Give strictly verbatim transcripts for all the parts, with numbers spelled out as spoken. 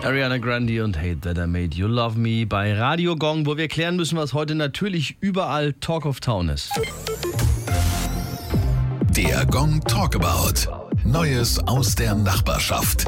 Ariana Grande und Hate That I Made You Love Me bei Radio Gong, wo wir klären müssen, was heute natürlich überall Talk of Town ist. Der Gong Talkabout. Neues aus der Nachbarschaft.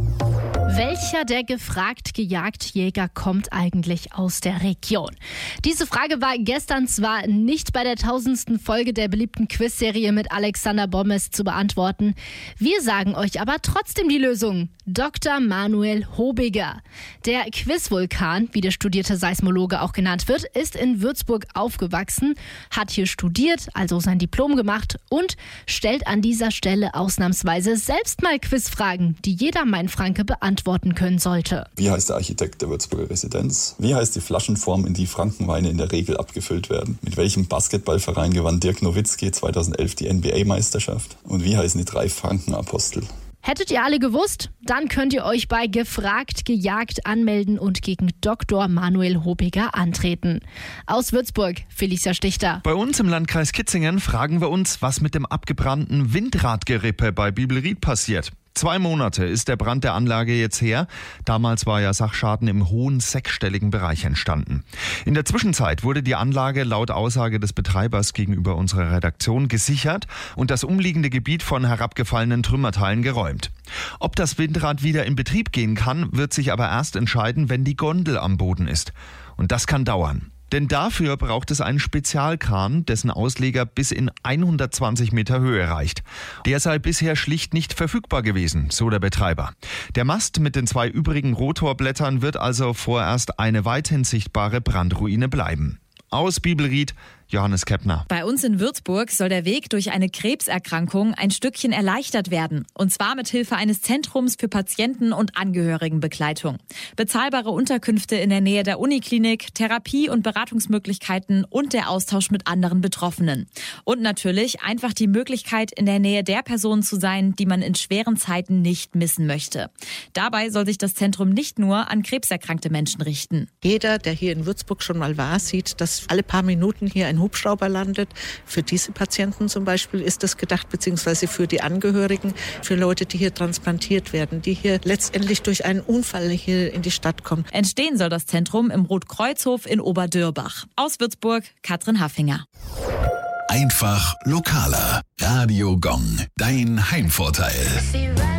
Welcher der gefragt-gejagt-Jäger kommt eigentlich aus der Region? Diese Frage war gestern zwar nicht bei der tausendsten Folge der beliebten Quizserie mit Alexander Bommes zu beantworten. Wir sagen euch aber trotzdem die Lösung. Doktor Manuel Hobiger. Der Quizvulkan, wie der studierte Seismologe auch genannt wird, ist in Würzburg aufgewachsen, hat hier studiert, also sein Diplom gemacht und stellt an dieser Stelle ausnahmsweise selbst mal Quizfragen, die jeder Mainfranke beantworten können sollte. Wie heißt der Architekt der Würzburger Residenz? Wie heißt die Flaschenform, in die Frankenweine in der Regel abgefüllt werden? Mit welchem Basketballverein gewann Dirk Nowitzki zweitausendelf die N B A-Meisterschaft? Und wie heißen die drei Frankenapostel? Hättet ihr alle gewusst? Dann könnt ihr euch bei Gefragt, Gejagt anmelden und gegen Doktor Manuel Hobiger antreten. Aus Würzburg, Felicia Stichter. Bei uns im Landkreis Kitzingen fragen wir uns, was mit dem abgebrannten Windradgerippe bei Bibelried passiert. Zwei Monate ist der Brand der Anlage jetzt her. Damals war ja Sachschaden im hohen sechsstelligen Bereich entstanden. In der Zwischenzeit wurde die Anlage laut Aussage des Betreibers gegenüber unserer Redaktion gesichert und das umliegende Gebiet von herabgefallenen Trümmerteilen geräumt. Ob das Windrad wieder in Betrieb gehen kann, wird sich aber erst entscheiden, wenn die Gondel am Boden ist. Und das kann dauern. Denn dafür braucht es einen Spezialkran, dessen Ausleger bis in hundertzwanzig Meter Höhe reicht. Der sei bisher schlicht nicht verfügbar gewesen, so der Betreiber. Der Mast mit den zwei übrigen Rotorblättern wird also vorerst eine weithin sichtbare Brandruine bleiben. Aus Bibelried, Johannes Keppner. Bei uns in Würzburg soll der Weg durch eine Krebserkrankung ein Stückchen erleichtert werden. Und zwar mit Hilfe eines Zentrums für Patienten- und Angehörigenbegleitung. Bezahlbare Unterkünfte in der Nähe der Uniklinik, Therapie- und Beratungsmöglichkeiten und der Austausch mit anderen Betroffenen. Und natürlich einfach die Möglichkeit, in der Nähe der Personen zu sein, die man in schweren Zeiten nicht missen möchte. Dabei soll sich das Zentrum nicht nur an krebserkrankte Menschen richten. Jeder, der hier in Würzburg schon mal war, sieht, dass alle paar Minuten hier ein Hubschrauber landet. Für diese Patienten zum Beispiel ist das gedacht, beziehungsweise für die Angehörigen, für Leute, die hier transplantiert werden, die hier letztendlich durch einen Unfall hier in die Stadt kommen. Entstehen soll das Zentrum im Rotkreuzhof in Oberdürbach. Aus Würzburg, Katrin Haffinger. Einfach lokaler. Radio Gong, dein Heimvorteil.